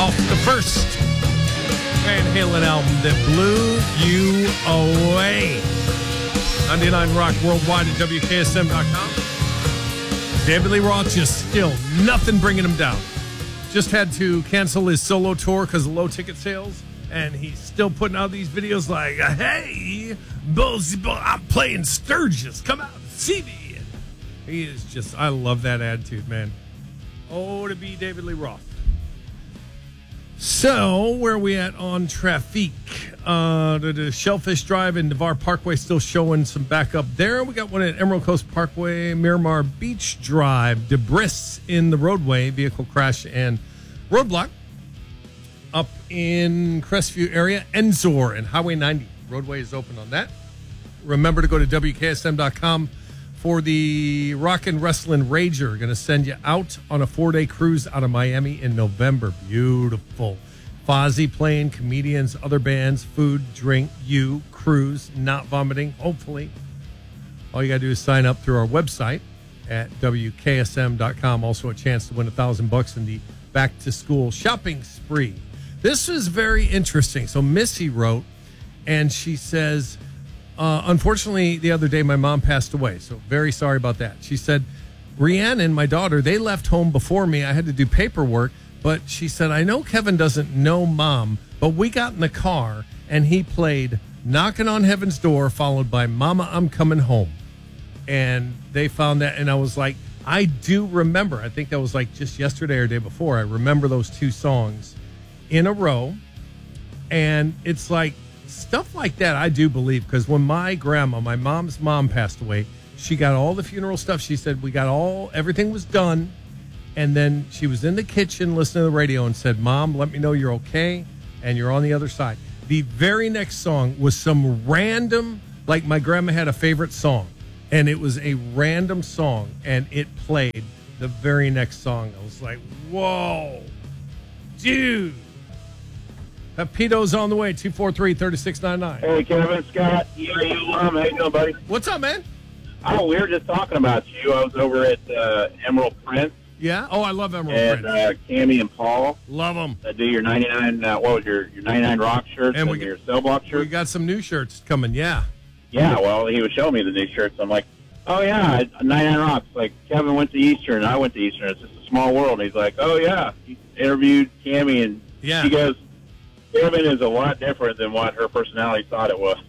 off the first Van Halen album that blew you away. 99 Rock worldwide at WKSM.com. David Lee Roth just still nothing bringing him down. Just had to cancel his solo tour because of low ticket sales, and he's still putting out these videos like, hey, I'm playing Sturgis. Come out and see me. He is just, I love that attitude, man. Oh, to be David Lee Roth. So, where are we at on traffic? The Shellfish Drive and Navarre Parkway still showing some backup there. We got one at Emerald Coast Parkway, Miramar Beach Drive. Debris in the roadway, vehicle crash and roadblock. Up in Crestview area, Enzor and Highway 90. Roadway is open on that. Remember to go to WKSM.com for the Rock and Wrestling Rager. Going to send you out on a 4-day cruise out of Miami in November. Beautiful. Fozzy playing, comedians, other bands, food, drink, you, cruise, not vomiting, hopefully. All you got to do is sign up through our website at WKSM.com. Also a chance to win $1,000 in the back-to-school shopping spree. This is very interesting. So Missy wrote, and she says, unfortunately, the other day my mom passed away, so very sorry about that. She said, Rhiannon, my daughter, they left home before me. I had to do paperwork, but she said, I know Kevin doesn't know Mom, but we got in the car, and he played Knocking on Heaven's Door, followed by Mama, I'm Coming Home. And they found that, and I was like, I do remember. I think that was like just yesterday or day before. I remember those two songs in a row, and it's like, stuff like that, I do believe, because when my grandma, my mom's mom, passed away, she got all the funeral stuff. She said everything was done, and then she was in the kitchen listening to the radio and said, Mom, let me know you're okay, and you're on the other side. The very next song was some random, like my grandma had a favorite song, and it was a random song, and it played the very next song. I was like, whoa, dude. Peto's on the way, 243-3699. Hey, Kevin, Scott, you, how you doing, buddy? What's up, man? Oh, we were just talking about you. I was over at Emerald Prince. Yeah? Oh, I love Emerald Prince. And Cammie and Paul. Love them. Do your 99, what was your 99 Rock shirts and your Cell Block shirts? We got some new shirts coming, yeah. Yeah, well, he was showing me the new shirts. I'm like, oh, yeah, 99 Rocks. Like, Kevin went to Eastern, and I went to Eastern. It's just a small world. And he's like, oh, yeah. He interviewed Cammie, and yeah. She goes, Kevin is a lot different than what her personality thought it was.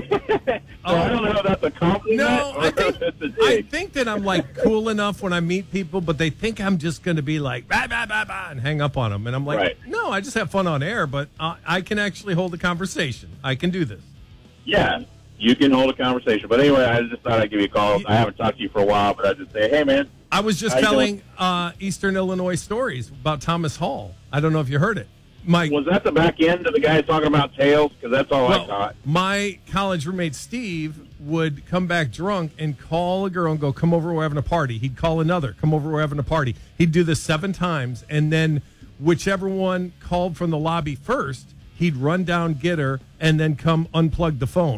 I don't know if that's a compliment. No, I think that I'm like cool enough when I meet people, but they think I'm just going to be like, bah, bah, bah, bah, and hang up on them. And I'm like, right. No, I just have fun on air, but I can actually hold a conversation. I can do this. Yeah, you can hold a conversation. But anyway, I just thought I'd give you a call. I haven't talked to you for a while, but I'd just say, hey, man. I was just telling Eastern Illinois stories about Thomas Hall. I don't know if you heard it. Was that the back end of the guy talking about tails? Because that's all I caught. My college roommate, Steve, would come back drunk and call a girl and go, come over, we're having a party. He'd call another, come over, we're having a party. He'd do this 7 times, and then whichever one called from the lobby first, he'd run down, get her, and then come unplug the phone.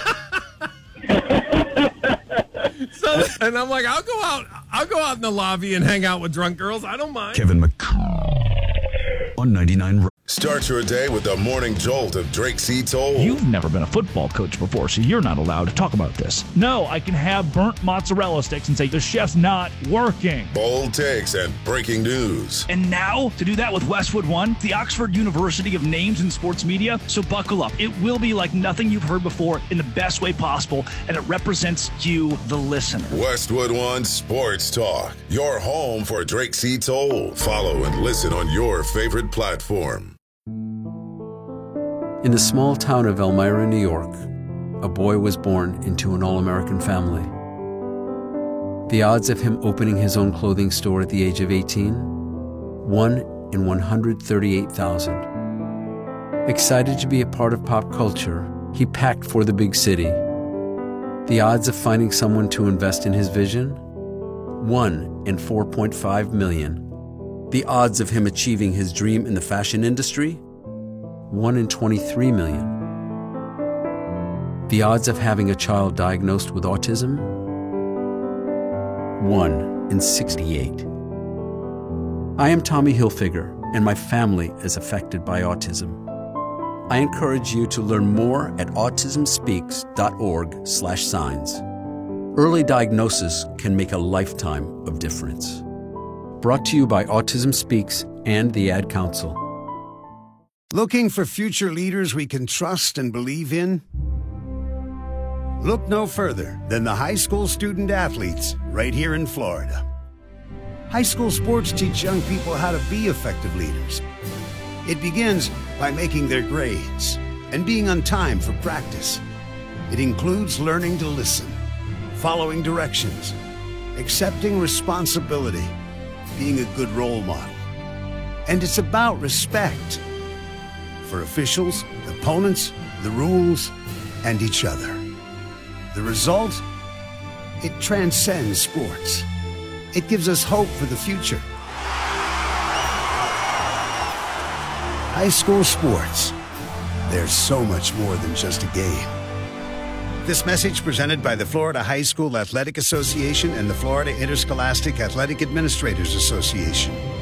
And I'm like, I'll go out in the lobby and hang out with drunk girls. I don't mind. Kevin McCall on 99. Start your day with the morning jolt of Drake C. Toll. You've never been a football coach before, so you're not allowed to talk about this. No, I can have burnt mozzarella sticks and say the chef's not working. Bold takes and breaking news. And now, to do that with Westwood One, the Oxford University of Names in Sports Media. So buckle up. It will be like nothing you've heard before in the best way possible, and it represents you, the listener. Westwood One Sports Talk, your home for Drake C. Toll. Follow and listen on your favorite platform. In the small town of Elmira, New York, a boy was born into an all-American family. The odds of him opening his own clothing store at the age of 18? 1 in 138,000. Excited to be a part of pop culture, he packed for the big city. The odds of finding someone to invest in his vision? 1 in 4.5 million. The odds of him achieving his dream in the fashion industry? 1 in 23 million. The odds of having a child diagnosed with autism? 1 in 68. I am Tommy Hilfiger, and my family is affected by autism. I encourage you to learn more at autismspeaks.org/signs. Early diagnosis can make a lifetime of difference. Brought to you by Autism Speaks and the Ad Council. Looking for future leaders we can trust and believe in? Look no further than the high school student athletes right here in Florida. High school sports teach young people how to be effective leaders. It begins by making their grades and being on time for practice. It includes learning to listen, following directions, accepting responsibility, being a good role model. And it's about respect for officials, opponents, the rules, and each other. The result? It transcends sports. It gives us hope for the future. High school sports. There's so much more than just a game. This message presented by the Florida High School Athletic Association and the Florida Interscholastic Athletic Administrators Association.